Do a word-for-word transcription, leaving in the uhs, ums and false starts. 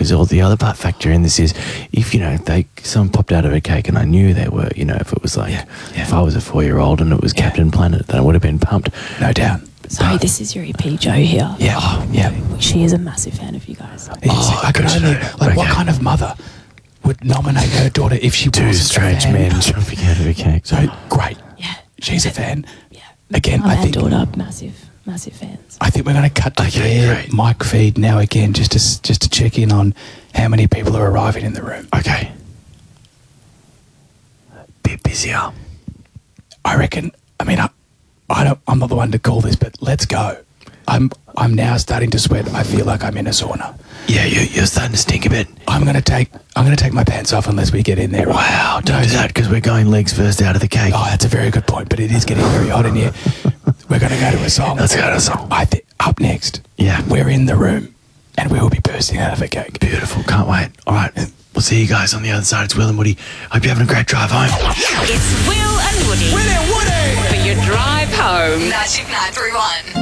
because all the other part factor in this is if, you know, they someone popped out of a cake and I knew they were, you know, if it was like, Yeah, yeah. if I was a four-year-old and it was Yeah. Captain Planet, then I would have been pumped. No doubt. Sorry, this is your E P, Joe here. Yeah, Oh, yeah. She is a massive fan of you guys. It's- Oh, I could good to only, know. like, what Okay. kind of mother would nominate her daughter if she Two wasn't strange a fan? men jumping out of a cake. So great. Yeah. She's a fan. Yeah. Again, Mum I and think daughter, massive, massive fans. I think we're going to cut to Okay, their great. mic feed now again, just to s- just to check in on how many people are arriving in the room. Okay. Bit busier. I reckon. I mean, I, I don't. I'm not the one to call this, but let's go. I'm I'm now starting to sweat. I feel like I'm in a sauna. Yeah, you, you're starting to stink a bit. I'm gonna take I'm gonna take my pants off unless we get in there. Wow, don't No, do that because we're going legs first out of the cake. Oh, that's a very good point, but it is getting very hot in here. We're gonna go to a song. Let's go to a song. I think up next. Yeah. We're in the room, and we will be bursting out of a cake. Beautiful, can't wait. All right, we'll see you guys on the other side. It's Will and Woody. Hope you're having a great drive home. It's Will and Woody. Will and Woody. For your drive home. Magic nine three one.